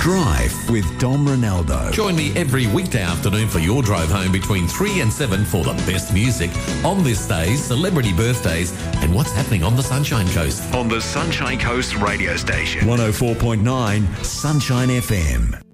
Drive with Dom Ronaldo. Join me every weekday afternoon for your drive home between 3 and 7 for the best music on this day, celebrity birthdays, and what's happening on the Sunshine Coast. On the Sunshine Coast radio station. 104.9 Sunshine FM.